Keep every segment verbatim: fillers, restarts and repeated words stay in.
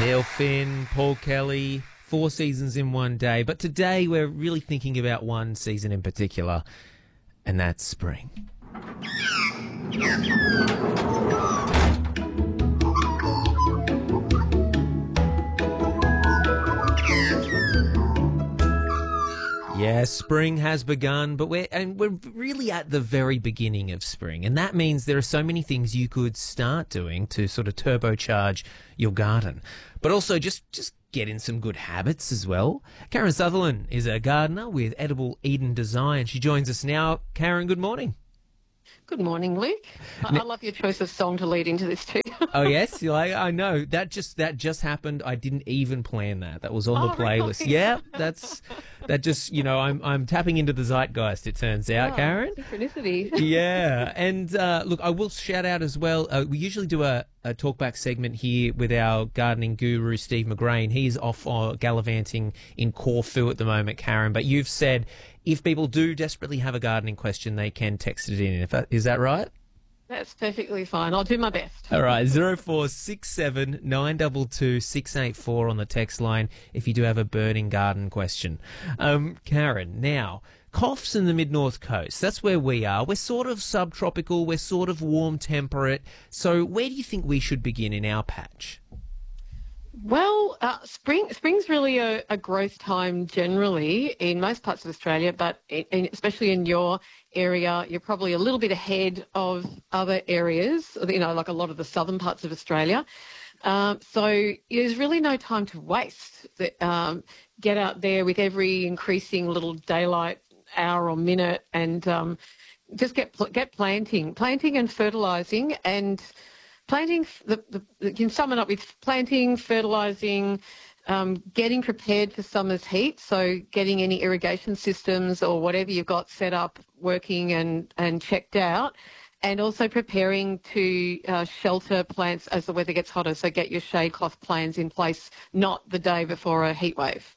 Neil Finn, Paul Kelly, four seasons in one day. But today we're really thinking about one season in particular, and that's spring. Yeah, spring has begun, but we're and we're really at the very beginning of spring, and that means there are so many things you could start doing to sort of turbocharge your garden, but also just just get in some good habits as well. Karen Sutherland is a gardener with Edible Eden Design. She joins us now. Karen, good morning. Good morning, Luke. I, I love your choice of song to lead into this too. Oh yes, you like I know that just that just happened. I didn't even plan that. That was on Oh, the playlist. really? Yeah, that's that just you know I'm I'm tapping into the zeitgeist. It turns out, Oh, Karen. Synchronicity. Yeah, and uh, look, I will shout out as well. Uh, we usually do a, a talkback segment here with our gardening guru Steve McGrain. He's off uh, gallivanting in Corfu at the moment, Karen. But you've said if people do desperately have a gardening question, they can text it in. If that, is that right? That's perfectly fine. I'll do my best. All right, zero four six seven nine two two six eight four on the text line if you do have a burning garden question. Um, Karen, now, coughs in the mid-north coast, that's where we are. We're sort of subtropical, we're sort of warm temperate. So where do you think we should begin in our patch? Well, uh, spring spring's really a, a growth time generally in most parts of Australia, but in, in, especially in your area, you're probably a little bit ahead of other areas, you know, like a lot of the southern parts of Australia. Um, so there's really no time to waste. Um, get out there with every increasing little daylight hour or minute and um, just get get planting, planting and fertilising and Planting, the, the, you can sum it up with planting, fertilising, um, getting prepared for summer's heat, so getting any irrigation systems or whatever you've got set up working and, and checked out, and also preparing to uh, shelter plants as the weather gets hotter, so get your shade cloth plans in place, not the day before a heat wave.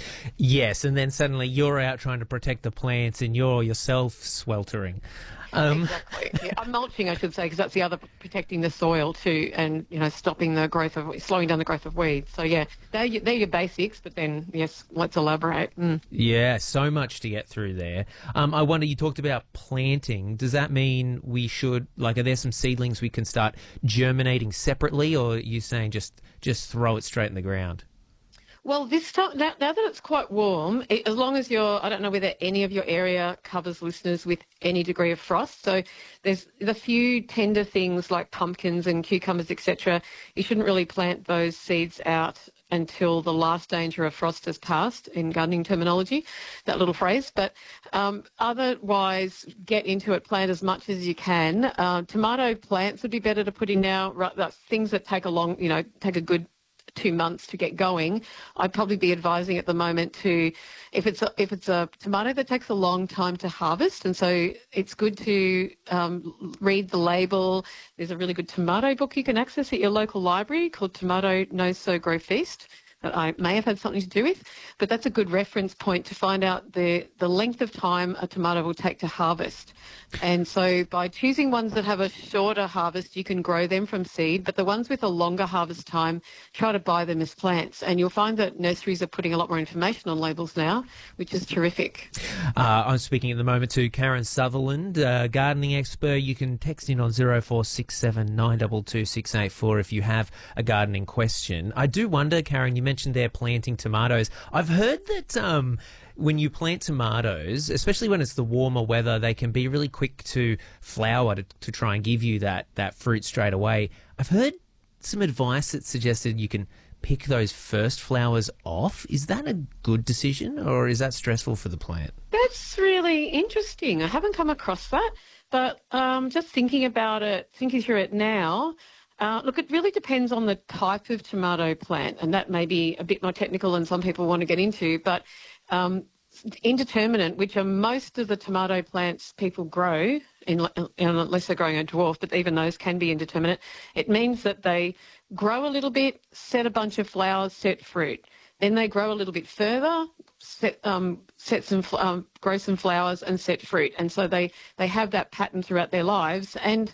Yes, and then suddenly you're out trying to protect the plants and you're yourself sweltering. Um, exactly. Yeah, I'm mulching, I should say, because that's the other, protecting the soil too, and you know, stopping the growth of, slowing down the growth of weeds. So yeah, they're your, they're your basics. But then, yes, let's elaborate. Mm. Yeah, so much to get through there. Um, I wonder, you talked about planting. Does that mean we should, like, are there some seedlings we can start germinating separately, or are you saying just just throw it straight in the ground? Well, this time, now, now that it's quite warm, it, as long as you're, I don't know whether any of your area covers listeners with any degree of frost. So there's the few tender things like pumpkins and cucumbers, et cetera. You shouldn't really plant those seeds out until the last danger of frost has passed, in gardening terminology, that little phrase. But um, otherwise, get into it, plant as much as you can. Uh, tomato plants would be better to put in now. Right, that's things that take a long, you know, take a good two months to get going. I'd probably be advising at the moment to, if it's a, if it's a tomato that takes a long time to harvest, and so it's good to um, read the label. There's a really good tomato book you can access at your local library called Tomato No So Grow Feast that I may have had something to do with, but that's a good reference point to find out the, the length of time a tomato will take to harvest. And so by choosing ones that have a shorter harvest, you can grow them from seed, but the ones with a longer harvest time, try to buy them as plants. And you'll find that nurseries are putting a lot more information on labels now, which is terrific. Uh, I'm speaking at the moment to Karen Sutherland, uh, gardening expert. You can text in on zero four six seven nine two two six eight four if you have a gardening question. I do wonder, Karen, you mentioned there planting tomatoes. I've heard that um, when you plant tomatoes, especially when it's the warmer weather, they can be really quick to flower to, to try and give you that, that fruit straight away. I've heard some advice that suggested you can pick those first flowers off. Is that a good decision, or is that stressful for the plant? That's really interesting. I haven't come across that, but um, just thinking about it, thinking through it now, uh, look, it really depends on the type of tomato plant, and that may be a bit more technical than some people want to get into, but um, indeterminate, which are most of the tomato plants people grow, in, unless they're growing a dwarf, but even those can be indeterminate. It means that they grow a little bit, set a bunch of flowers, set fruit. Then they grow a little bit further, set, um, set some, um, grow some flowers and set fruit. And so they, they have that pattern throughout their lives. And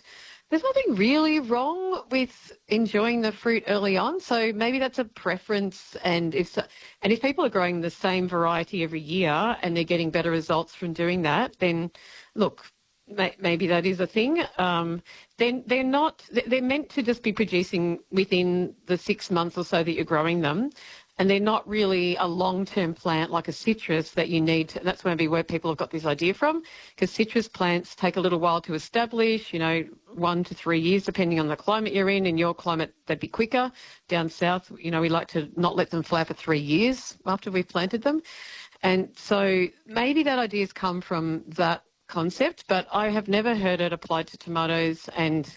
There's nothing really wrong with enjoying the fruit early on. So maybe that's a preference. And if so, and if people are growing the same variety every year and they're getting better results from doing that, then look, may, maybe that is a thing. Um, then they're not. They're meant to just be producing within the six months or so that you're growing them. And they're not really a long-term plant like a citrus that you need to, that's maybe where people have got this idea from, because citrus plants take a little while to establish, you know, one to three years depending on the climate you're in. In your climate, they'd be quicker. Down south, you know, we like to not let them flower for three years after we've planted them. And so maybe that idea's come from that concept, but I have never heard it applied to tomatoes. And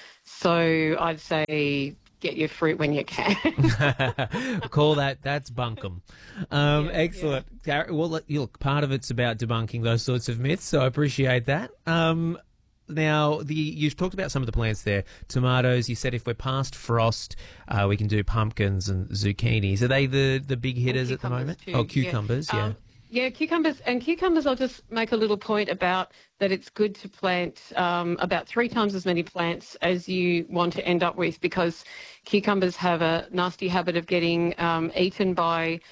so I'd say get your fruit when you can. Call that, that's bunkum. Um, Yeah, excellent. Yeah. Well, look, part of it's about debunking those sorts of myths, so I appreciate that. Um, now, the you've talked about some of the plants there. Tomatoes, you said if we're past frost, uh, we can do pumpkins and zucchinis. Are they the, the big hitters at the moment? Too. Oh, cucumbers, yeah. Um, yeah, cucumbers. And cucumbers, I'll just make a little point about that it's good to plant um, about three times as many plants as you want to end up with, because cucumbers have a nasty habit of getting um, eaten by,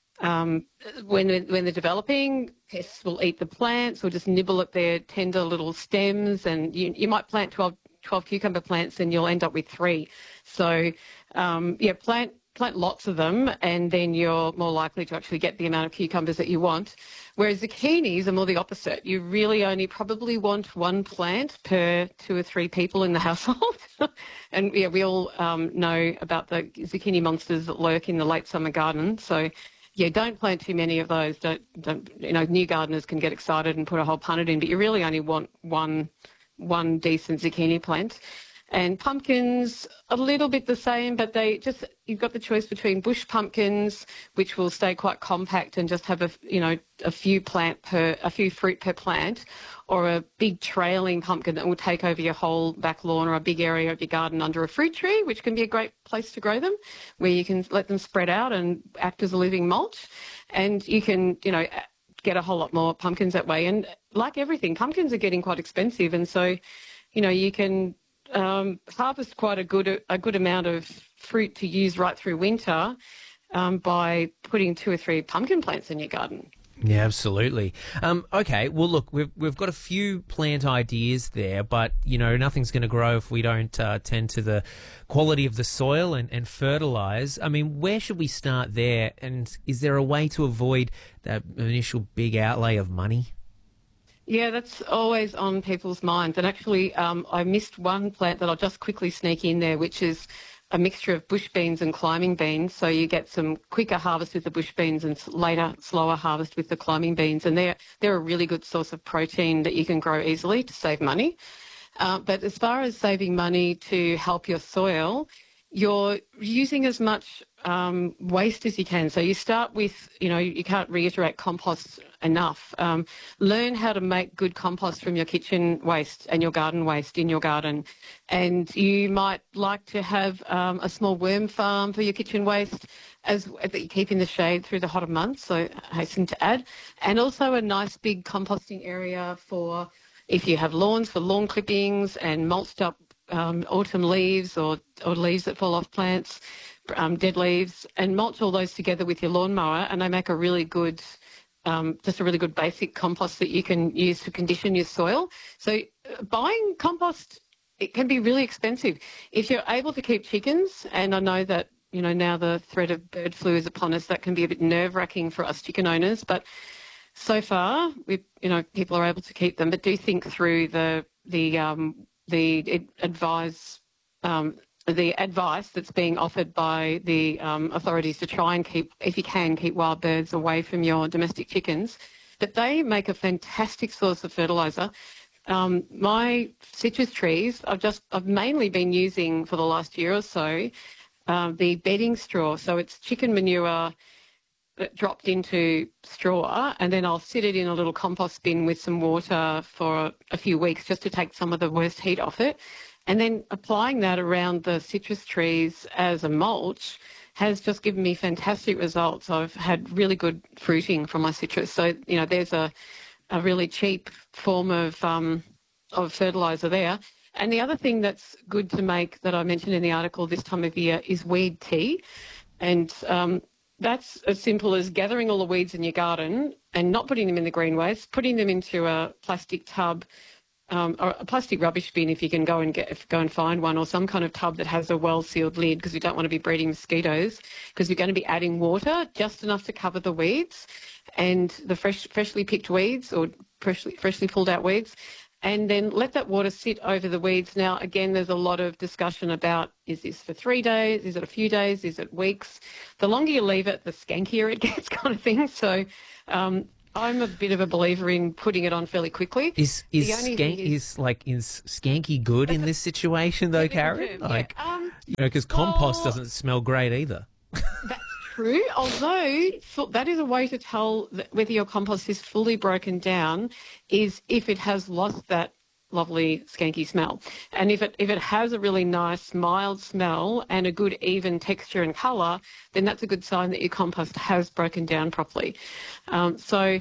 um, when, they're, when they're developing, pests will eat the plants or just nibble at their tender little stems. And you, you might plant twelve, twelve cucumber plants and you'll end up with three. So, um, yeah, plant plant lots of them, and then you're more likely to actually get the amount of cucumbers that you want. Whereas zucchinis are more the opposite. You really only probably want one plant per two or three people in the household. And yeah, we all um, know about the zucchini monsters that lurk in the late summer garden. So yeah, don't plant too many of those. Don't, don't, you know, new gardeners can get excited and put a whole punnet in, but you really only want one, one decent zucchini plant. And pumpkins, a little bit the same, but they just, you've got the choice between bush pumpkins, which will stay quite compact and just have a, you know, a few plant per, a few fruit per plant, or a big trailing pumpkin that will take over your whole back lawn or a big area of your garden under a fruit tree, which can be a great place to grow them, where you can let them spread out and act as a living mulch. And you can, you know, get a whole lot more pumpkins that way. And like everything, pumpkins are getting quite expensive. And so, you know, you can um, harvest quite a good a good amount of fruit to use right through winter um, by putting two or three pumpkin plants in your garden. Yeah, absolutely. Um, okay, well, look, we've we've got a few plant ideas there, but you know, nothing's going to grow if we don't uh, tend to the quality of the soil and, and fertilise. I mean, where should we start there? And is there a way to avoid that initial big outlay of money? Yeah, that's always on people's minds. And actually, um, I missed one plant that I'll just quickly sneak in there, which is a mixture of bush beans and climbing beans. So you get some quicker harvest with the bush beans and later slower harvest with the climbing beans. And they're, they're a really good source of protein that you can grow easily to save money. Uh, but as far as saving money to help your soil, you're using as much um, waste as you can. So you start with, you know, you can't reiterate compost enough. Um, learn how to make good compost from your kitchen waste and your garden waste in your garden. And you might like to have um, a small worm farm for your kitchen waste as that you keep in the shade through the hotter months, so I hasten to add. And also a nice big composting area for if you have lawns, for lawn clippings and mulched up Um, autumn leaves or, or leaves that fall off plants, um, dead leaves, and mulch all those together with your lawnmower, and they make a really good, um, just a really good basic compost that you can use to condition your soil. So uh, buying compost, it can be really expensive. If you're able to keep chickens, and I know that, you know, now the threat of bird flu is upon us, that can be a bit nerve-wracking for us chicken owners, but so far, we, you know, people are able to keep them, but do think through the, the, um, the advise um, the advice that's being offered by the um, authorities to try and keep, if you can, keep wild birds away from your domestic chickens. But they make a fantastic source of fertiliser. Um, my citrus trees, I've just I've mainly been using for the last year or so um, the bedding straw. So it's chicken manure dropped into straw, and then I'll sit it in a little compost bin with some water for a few weeks just to take some of the worst heat off it. And then applying that around the citrus trees as a mulch has just given me fantastic results. I've had really good fruiting from my citrus. So, you know, there's a, a really cheap form of, um, of fertiliser there. And the other thing that's good to make that I mentioned in the article this time of year is weed tea. And um, that's as simple as gathering all the weeds in your garden and not putting them in the green waste, putting them into a plastic tub um, or a plastic rubbish bin if you can go and get go and find one, or some kind of tub that has a well-sealed lid, because you don't want to be breeding mosquitoes, because you're going to be adding water just enough to cover the weeds and the fresh, freshly picked weeds or freshly, freshly pulled out weeds. And then let that water sit over the weeds. Now, again, there's a lot of discussion about, is this for three days? Is it a few days? Is it weeks? The longer you leave it, the skankier it gets, kind of thing. So um, I'm a bit of a believer in putting it on fairly quickly. Is is, The only skank, thing is, is- like is skanky good in this situation though, Technical Karen? term, Like, yeah. Um, you know, because compost well- doesn't smell great either. That's true, although so that is a way to tell that whether your compost is fully broken down, is if it has lost that lovely skanky smell. And if it if it has a really nice mild smell and a good even texture and colour, then that's a good sign that your compost has broken down properly. Um, so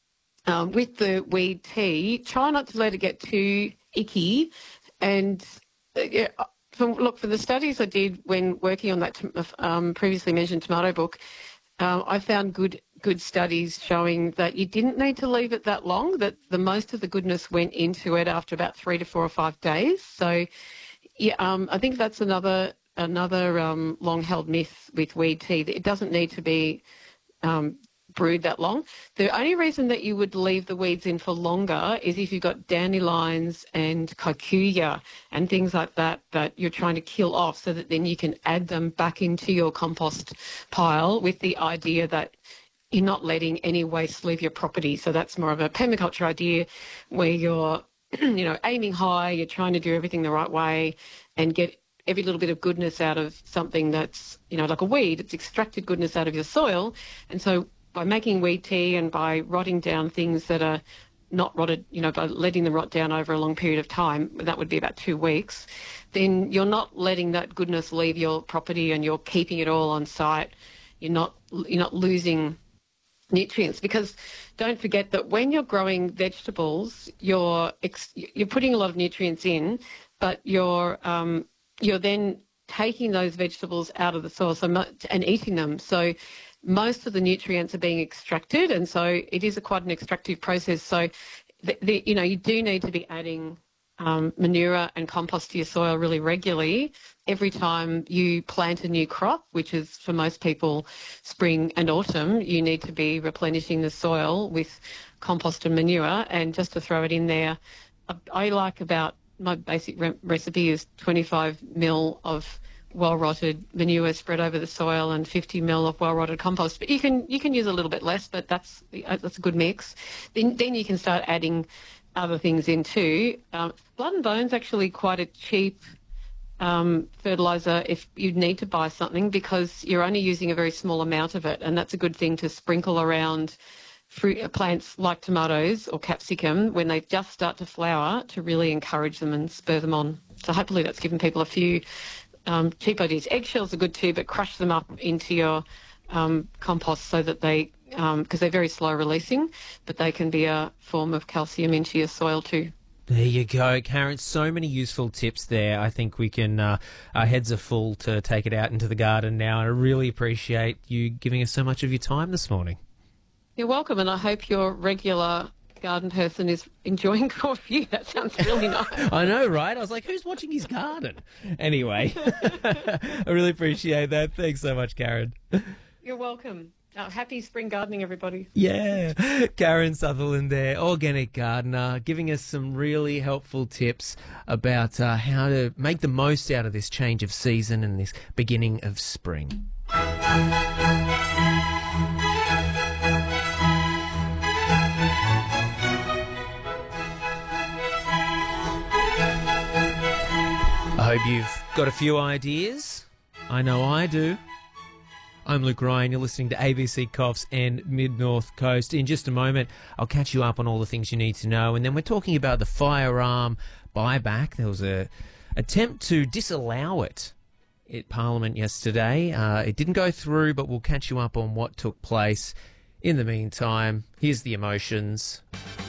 um, with the weed tea, try not to let it get too icky. And uh, yeah, from, look, for the studies I did when working on that t- um, previously mentioned tomato book, uh, I found good good studies showing that you didn't need to leave it that long, that the most of the goodness went into it after about three to four or five days. So, yeah, um, I think that's another another um, long-held myth with weed tea, that it doesn't need to be um, brewed that long. The only reason that you would leave the weeds in for longer is if you've got dandelions and kikuya and things like that that you're trying to kill off, so that then you can add them back into your compost pile, with the idea that you're not letting any waste leave your property. So that's more of a permaculture idea, where you're, you know, aiming high, you're trying to do everything the right way and get every little bit of goodness out of something that's, you know, like a weed. It's extracted goodness out of your soil. And so by making weed tea and by rotting down things that are not rotted, you know, by letting them rot down over a long period of time, that would be about two weeks, then you're not letting that goodness leave your property and you're keeping it all on site. You're not, you're not losing nutrients, because don't forget that when you're growing vegetables, you're ex- you're putting a lot of nutrients in, but you're um, you're then taking those vegetables out of the soil so mu- and eating them. So most of the nutrients are being extracted, and so it is a quite an extractive process. So the, the, you know, you do need to be adding um, manure and compost to your soil really regularly every time you plant a new crop, which is for most people spring and autumn. You need to be replenishing the soil with compost and manure. And just to throw it in there, I, I like about, my basic re- recipe is twenty-five mil of well-rotted manure spread over the soil and fifty mil of well-rotted compost. But you can you can use a little bit less, but that's that's a good mix. Then then you can start adding other things in too. Um, blood and bone's actually quite a cheap um, fertiliser if you need to buy something, because you're only using a very small amount of it, and that's a good thing to sprinkle around fruit plants like tomatoes or capsicum when they just start to flower, to really encourage them and spur them on. So hopefully that's given people a few um, cheap ideas. Eggshells are good too, but crush them up into your um, compost so that they, because um, they're very slow releasing, but they can be a form of calcium into your soil too. There you go, Karen. So many useful tips there. I think we can, uh, our heads are full to take it out into the garden now. And I really appreciate you giving us so much of your time this morning. You're welcome, and I hope your regular garden person is enjoying coffee. That sounds really nice. I know, right? I was like, who's watching his garden? Anyway, I really appreciate that. Thanks so much, Karen. You're welcome. Uh, happy spring gardening, everybody. Yeah, Karen Sutherland there, organic gardener, giving us some really helpful tips about uh, how to make the most out of this change of season and this beginning of spring. I hope you've got a few ideas. I know I do. I'm Luke Ryan. You're listening to A B C Coffs and Mid-North Coast. In just a moment, I'll catch you up on all the things you need to know. And then we're talking about the firearm buyback. There was a attempt to disallow it at Parliament yesterday. Uh, it didn't go through, but we'll catch you up on what took place. In the meantime, here's the emotions.